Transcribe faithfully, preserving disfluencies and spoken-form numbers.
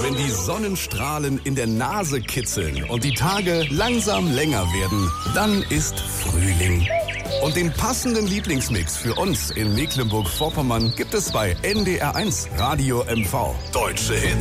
Wenn die Sonnenstrahlen in der Nase kitzeln und die Tage langsam länger werden, dann ist Frühling. Und den passenden Lieblingsmix für uns in Mecklenburg-Vorpommern gibt es bei N D R eins Radio M V. Deutsche Hits.